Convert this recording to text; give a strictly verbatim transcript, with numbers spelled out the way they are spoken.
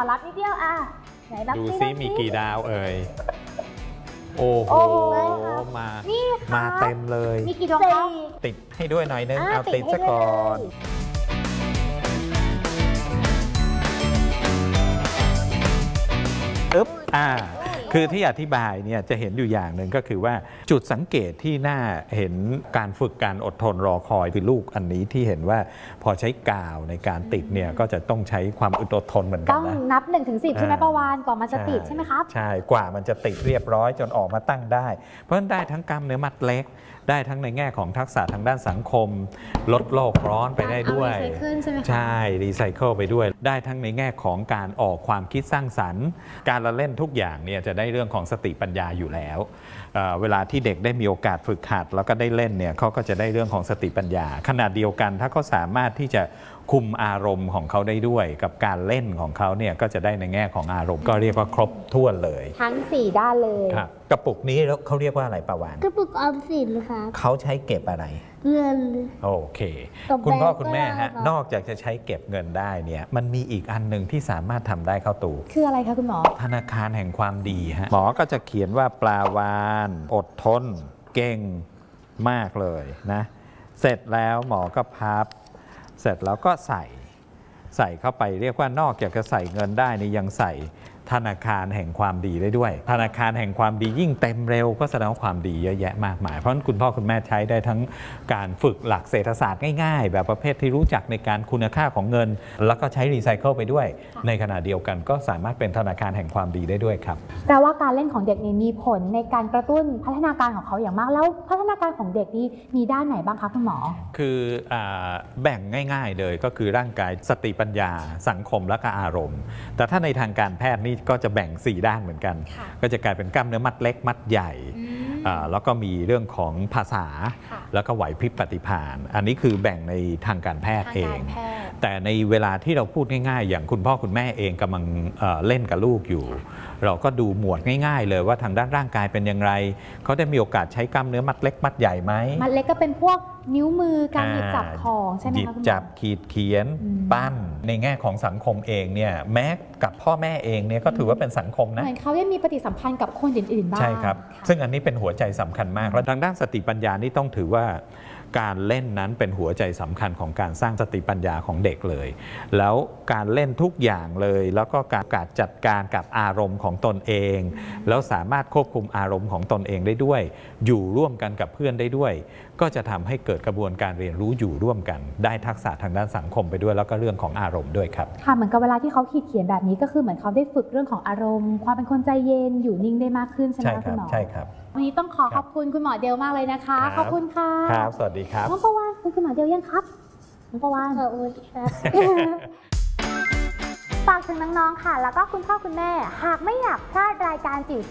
รับนิดเดียวอ่ะไหนรับดูซิซิมีกี่ดาวเอ่ยโอ้โหมามาเต็มเลยมีกี่ดวงคะติดให้ด้วยหน่อยนึงอ่าเอาติติดดให้ซะก่อนด้วยอึ๊บอ่าคือที่อธิบายเนี่ยจะเห็นอยู่อย่างหนึ่งก็คือว่าจุดสังเกตที่น่าเห็นการฝึกการอดทนรอคอยคือลูกอันนี้ที่เห็นว่าพอใช้กาวในการติดเนี่ยก็จะต้องใช้ความอึดอดทนเหมือนกัต้นองนะนับหนึ่งถึงสิบใช่ไหมประวานก่อนมันจะติดใช่ไหมครับใช่กว่ามันจะติดเรียบร้อยจนออกมาตั้งได้ เพราะฉะนั้นได้ทั้งกล้ามเนื้อมัดเล็ก ได้ทั้งในแง่ของทักษะทางด้านสังคม ลดโลกร้อนไปได้ด้วยเอา recycle ใช่ไหมคะใช่รีไซเคิลไปด้วย ได้ทั้งในแง่ของการออกความคิดสร้างสรรค์ การละเล่นทุกอย่างเนี่ยจะได้เรื่องของสติปัญญาอยู่แล้วเอ่อเวลาที่เด็กได้มีโอกาสฝึกหัดแล้วก็ได้เล่นเนี่ยเขาก็จะได้เรื่องของสติปัญญาขณะเดียวกันถ้าเขาสามารถที่จะคุมอารมณ์ของเขาได้ด้วย กับการเล่นของเขาเนี่ยก็จะได้ในแง่ของอารมณ์ ก็เรียกว่าครบถ้วนเลยทั้งสี่ด้านเลยครับกระปุกนี้เขาเรียกว่าอะไรประวานกระปุกออมสินครับเขาใช้เก็บอะไรเงินโอเคกับคุณพ่อแบงก์คุณแม่ฮะก็ได้ครับนอกจากจะใช้เก็บเงินได้เนี่ยมันมีอีกอันหนึ่งที่สามารถทำได้เข้าตู่คืออะไรคะคุณหมอธนาคารแห่งความดีฮะหมอก็จะเขียนว่าปลาวานอดทน เก่งมากเลยนะเสร็จแล้วหมอก็พับ เสร็จแล้วก็ใส่ใส่เข้าไปเรียกว่านอกจากจะใส่เงินได้นี่ยังใส่ธนาคารแห่งความดีได้ด้วย ธนาคารแห่งความดียิ่งเต็มเร็วก็แสดงว่าความดีเยอะแยะมากมาย เพราะฉะนั้นคุณพ่อคุณแม่ใช้ได้ทั้งการฝึกหลักเศรษฐศาสตร์ง่ายๆ แบบประเภทที่รู้จักในการคุณค่าของเงิน แล้วก็ใช้รีไซเคิลไปด้วย ในขณะเดียวกันก็สามารถเป็นธนาคารแห่งความดีได้ด้วยครับแปลว่าการเล่นของเด็กนี่มีผลในการกระตุ้นพัฒนาการของเขาอย่างมาก แล้วพัฒนาการของเด็กนี่มีด้านไหนบ้างคะคุณหมอคืออาแบ่งง่ายๆเลยก็คือร่างกายสติปัญญาสังคมและก็อารมณ์ แต่ถ้าในทางการแพทย์นี่ก็จะแบ่งสี่ด้านเหมือนกันค่ะก็จะกลายเป็นกล้ามเนื้อมัดเล็กมัดใหญ่อ่าแล้วก็มีเรื่องของภาษาค่ะแล้วก็ไหวพริบปฏิภาณ อันนี้คือแบ่งในทางการแพทย์ทางเอกาง รแพทย์แต่ในเวลาที่เราพูดง่ายๆ อย่างคุณพ่อคุณแม่เองกำลังเอ่อเล่นกับลูกอยู่ เราก็ดูหมวดง่ายๆ เลยว่าทางด้านร่างกายเป็นอย่างไรเขาได้มีโอกาสใช้กล้ามเนื้อมัดเล็กมัดใหญ่ไหมมันเล็กก็เป็นพวกนิ้วมือการหยิบจับของใช่ไหมหยิบคะคุณหมอจับขีดเขียนอืมปั้นในแง่ของสังคมเองเนี่ยแม้กับพ่อแม่เองเนี่ยก็ถือว่าเป็นสังคมนะเหมือนเขาได้มีปฏิสัมพันธ์กับคนอื่นๆบ้างใช่ครับะซึ่งอันนี้เป็นหัวใจสำคัญมาก แล้วทางด้านสติปัญญานี่ต้องถือว่าการเล่นนั้นเป็นหัวใจสำคัญของการสร้างสติปัญญาของเด็กเลย แล้วการเล่นทุกอย่างเลย แล้วก็การการจัดการกับอารมณ์ของตนเอง แล้วสามารถควบคุมอารมณ์ของตนเองได้ด้วย อยู่ร่วมกันกับเพื่อนได้ด้วย ก็จะทำให้เกิดกระบวนการเรียนรู้อยู่ร่วมกัน ได้ทักษะทางด้านสังคมไปด้วย แล้วก็เรื่องของอารมณ์ด้วยครับค่ะเหมือนกับเวลาที่เขาขีดเขียนแบบนี้ก็คือเหมือนเขาได้ฝึกเรื่องของอารมณ์ ความเป็นคนใจเย็นอยู่นิ่งได้มากขึ้นใช่ไหมใช่คะคคุรับณหมอใช่ครับวันนี้ต้องขอคขรับอบคุณคุณหมอเดลมากเลยนะคะครับขอบคุณค่ะครับ สวัสดีครับน้องประวานคุณคุณหมอเดลยังครับน้องประวานขอบคุณครับฝากถึงน้องๆ ค่ะ แล้วก็คุณพ่อคุณแม่ หากไม่อยากพลาดรายการจิ๋ว